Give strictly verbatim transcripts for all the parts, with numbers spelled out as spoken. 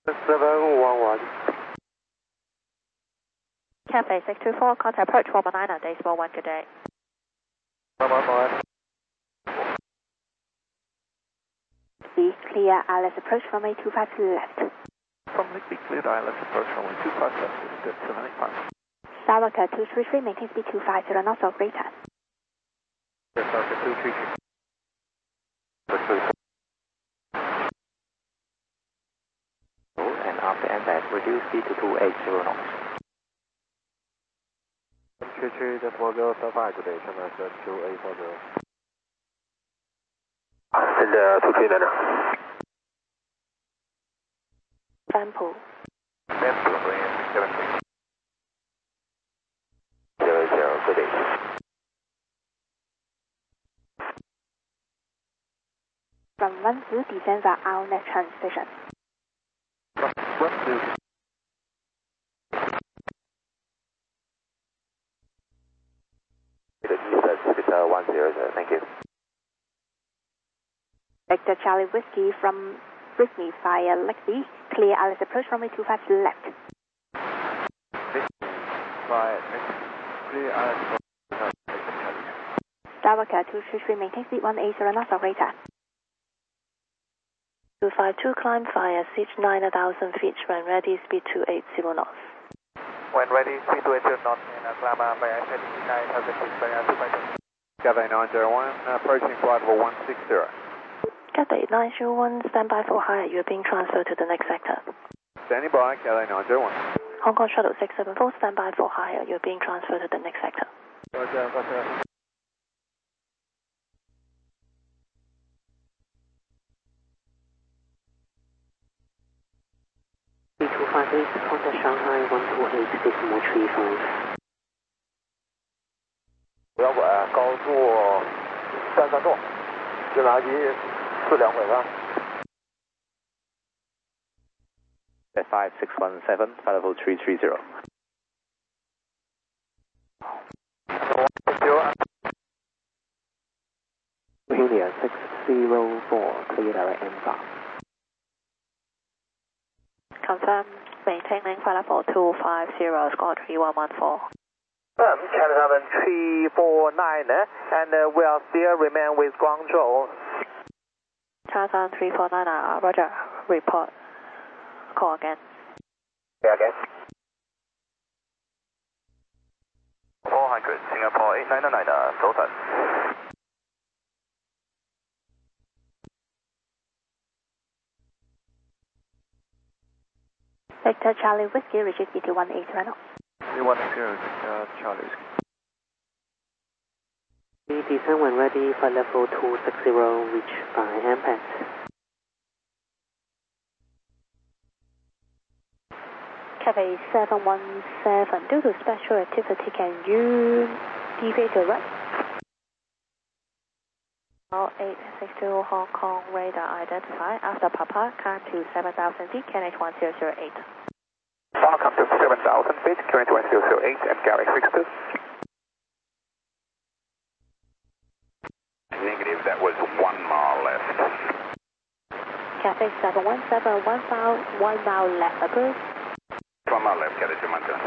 seven one one. Cathay six two four, contact approach one one nine at Decibel one, good day. one one nine. Be clear, I L S approach runway two five left. From Ligbee cleared I L S approach runway two five left, is seven eight five. Sawaka two three three, maintain speed two five zero knots or greater. Sawaka two three three. And after impact, reduce speed to two eight zero knots. two three decimal zero seven five, good day, China two eight four zero. Send uh, two three nine. Vanpool. Vanpool, going seven three. zero zero, good day. From one two, descend via Outlet Transition. From one two. one zero zero, thank you. Victor Charlie Whiskey from Whiskey via Ligbee, clear I L S approach runway two five left. Via clear I L S approach. Sawaka two three three, maintain speed one eight zero knots or greater. two five two, climb via C H nine thousand feet, when ready, speed two eight zero knots. When ready, speed two eight zero knots, and climb via C H nine thousand feet, via two five two. Cathay nine zero one, approaching flight level one six zero. Cathay nine zero one, stand by for higher, you are being transferred to the next sector. Standing by, Cathay nine zero one. Hong Kong Shuttle six seven four, stand by for higher, you are being transferred to the next sector. Roger, roger. B two five eight, contact Shanghai one two eight decimal three five. 摇滚高速三三度，直达机四两轨吧。five six one seven, flight level three three zero. Julia six zero four, clear direct inbound. Confirm, maintaining flight level two five zero, score three one one four. Um, China seven three four nine, and uh, we are still remain with Guangzhou. China seven three four nine, uh, roger, report. Call again. Yeah, again. four hundred, Singapore eight nine nine, uh, 收站。 Victor Charlie Whiskey, reach speed to one eight zero knots. one eight zero, uh, Charlie Whiskey. We descend when ready, flight level two six zero, reach by impact. Cathay seven one seven, due to special activity, can you deviate to right? eight six two Hong Kong radar identified. After Papa, climb to seven thousand feet, K N H one zero zero eight. Welcome to seven thousand feet, K N H one zero zero eight, and Gary six two. Negative, that was one mile left. Cathay seven one seven, one mile, one mile left, approved. One mile left, Cathay two one seven.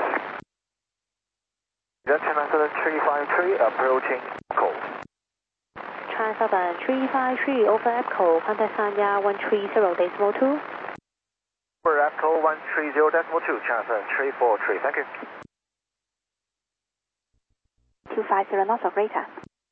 China seven three five three, approaching call. China seven three five three, over Echo, contact Sanya one three zero decimal two. Over Echo one three zero decimal two, China seven three four three, thank you. two five zero knots or greater.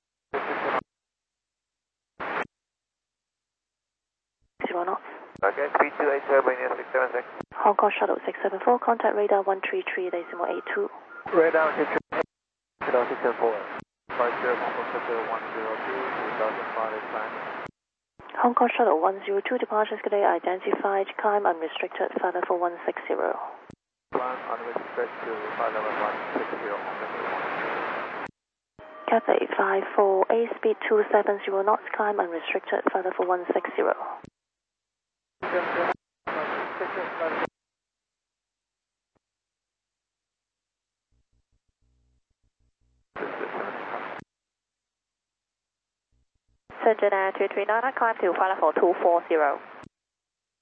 Zero knots. Okay, speed two eight zero, Bermuda six seven six. Hong Kong Shuttle six seven four, contact radar one three three decimal eight two. Radar six seven four. five zero Hong Kong Shuttle one zero two, two thousand five time. Hong Kong Shuttle one zero two, departures today identified, climb unrestricted, flight level one six zero. Climb unrestricted to flight level one six zero, Hong Kong Shuttle one zero. Cathay five four eight, speed two seven zero knots, climb unrestricted, flight level one six zero. Shenzhen two three nine, climb to flight level two four zero.